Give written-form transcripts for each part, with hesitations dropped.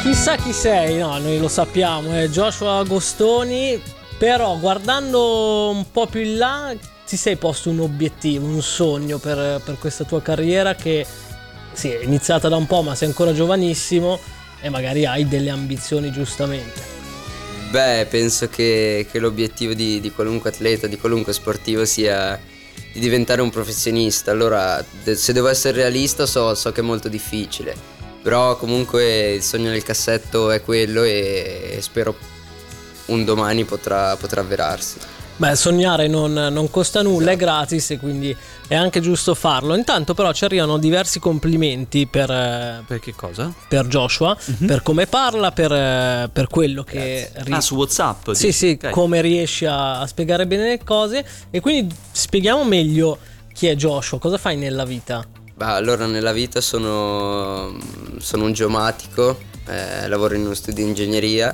Chissà chi sei, no, noi lo sappiamo, è Joshua Agostoni, però guardando un po' più in là ti sei posto un obiettivo, un sogno per questa tua carriera che sì, è iniziata da un po', ma sei ancora giovanissimo e magari hai delle ambizioni giustamente. Beh, penso che l'obiettivo di qualunque atleta, di qualunque sportivo sia di diventare un professionista. Allora, se devo essere realista so che è molto difficile. Però comunque il sogno nel cassetto è quello e spero un domani potrà avverarsi. Beh, sognare non costa nulla, esatto. È gratis e quindi è anche giusto farlo. Intanto però ci arrivano diversi complimenti per che cosa? Per Joshua, per come parla, per quello che... su WhatsApp? Sì, okay. Come riesci a spiegare bene le cose. E quindi spieghiamo meglio chi è Joshua, cosa fai nella vita? Allora, nella vita sono un geomatico, lavoro in uno studio di ingegneria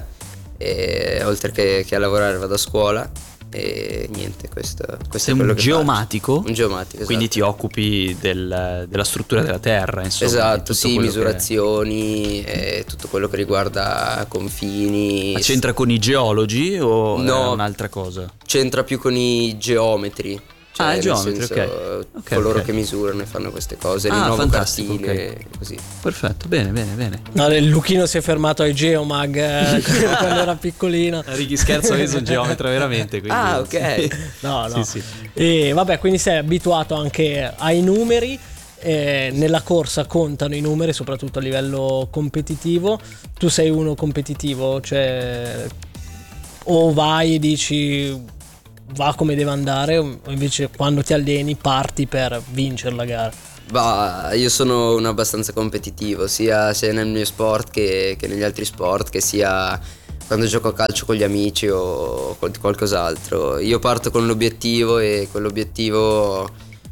e oltre che a lavorare vado a scuola e niente, questo sei è quello un che geomatico? Faccio. Un geomatico, esatto. Quindi ti occupi della struttura della terra, insomma. Esatto, sì, misurazioni e tutto quello che riguarda confini. Ma c'entra con i geologi o no, è un'altra cosa? C'entra più con i geometri. Cioè, geometri, ok. Coloro che misurano e fanno queste cose, rinnovo cartine, okay. Così. Perfetto, bene. No, Luchino si è fermato ai Geomag quando era piccolino. Righi scherzo, io sono geometra veramente, quindi... ok. No. Sì. E vabbè, quindi sei abituato anche ai numeri. Nella corsa contano i numeri, soprattutto a livello competitivo. Tu sei uno competitivo, cioè o vai e dici va come deve andare, o invece quando ti alleni parti per vincere la gara? Io sono un abbastanza competitivo, sia nel mio sport che negli altri sport, che sia quando gioco a calcio con gli amici o qualcos'altro. Io parto con l'obiettivo e quell'obiettivo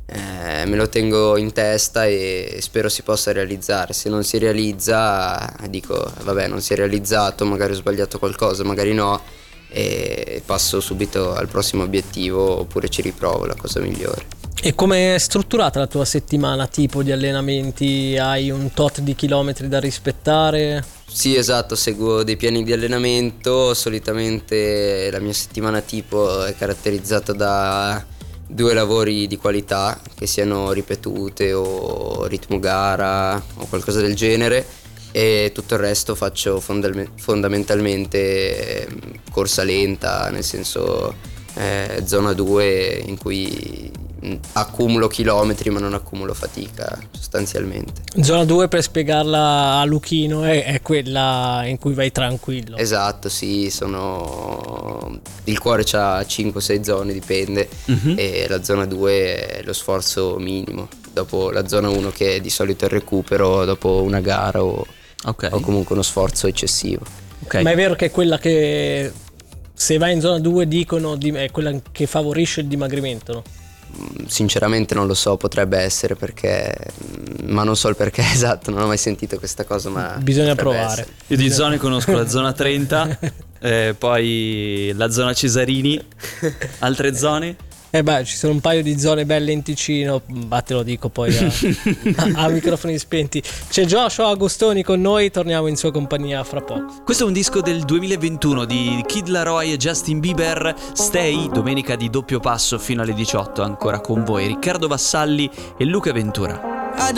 me lo tengo in testa e spero si possa realizzare. Se non si realizza dico vabbè, non si è realizzato, magari ho sbagliato qualcosa, magari no, e passo subito al prossimo obiettivo oppure ci riprovo, la cosa migliore. E come è strutturata la tua settimana tipo di allenamenti? Hai un tot di chilometri da rispettare? Sì, esatto, seguo dei piani di allenamento. Solitamente la mia settimana tipo è caratterizzata da 2 lavori di qualità, che siano ripetute o ritmo gara o qualcosa del genere, e tutto il resto faccio fondamentalmente corsa lenta, nel senso zona 2, in cui accumulo chilometri ma non accumulo fatica sostanzialmente. Zona 2, per spiegarla a Luchino, è quella in cui vai tranquillo. Esatto, sì, il cuore c'ha 5-6 zone, dipende, e la zona 2 è lo sforzo minimo, dopo la zona 1 che è di solito il recupero dopo una gara o comunque uno sforzo eccessivo. Ma è vero che è quella che se vai in zona 2 dicono è quella che favorisce il dimagrimento, no? Sinceramente non lo so, potrebbe essere, perché ma non so il perché esatto, non ho mai sentito questa cosa, ma bisogna provare essere. Io di zone conosco la zona 30, poi la zona Cesarini, altre zone? Ci sono un paio di zone belle in Ticino, te lo dico poi a microfoni spenti. C'è Joshua Agostoni con noi, torniamo in sua compagnia fra poco. Questo è un disco del 2021 di Kid Laroi e Justin Bieber, Stay, domenica di doppio passo fino alle 18, ancora con voi Riccardo Vassalli e Luca Ventura.